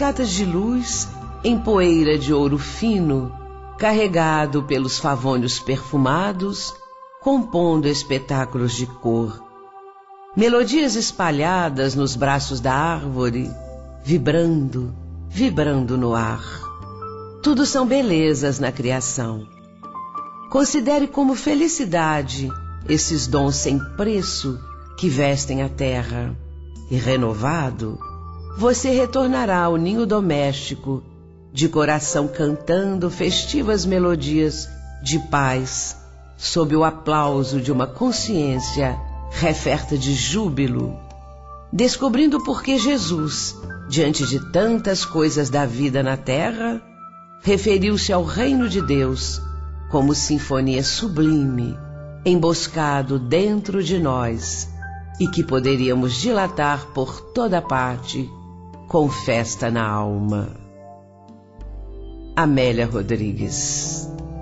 cascatas de luz em poeira de ouro fino, carregado pelos favônios perfumados, compondo espetáculos de cor. Melodias espalhadas nos braços da árvore, vibrando, vibrando no ar. Tudo são belezas na criação. Considere como felicidade esses dons sem preço que vestem a terra. E renovado, você retornará ao ninho doméstico, de coração cantando festivas melodias de paz, sob o aplauso de uma consciência referta de júbilo, descobrindo por que Jesus, diante de tantas coisas da vida na terra, referiu-se ao reino de Deus como sinfonia sublime, emboscado dentro de nós, e que poderíamos dilatar por toda parte com festa na alma. Amélia Rodrigues.